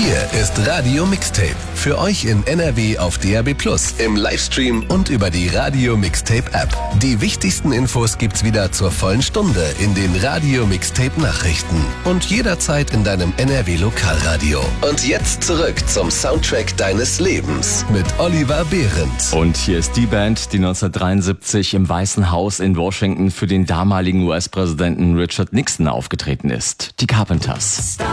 Hier ist Radio Mixtape. Für euch in NRW auf DAB+, im Livestream und über die Radio Mixtape App. Die wichtigsten Infos gibt's wieder zur vollen Stunde in den Radio Mixtape Nachrichten. Und jederzeit in deinem NRW Lokalradio. Und jetzt zurück zum Soundtrack deines Lebens mit Oliver Behrendt. Und hier ist die Band, die 1973 im Weißen Haus in Washington für den damaligen US-Präsidenten Richard Nixon aufgetreten ist. Die Carpenters.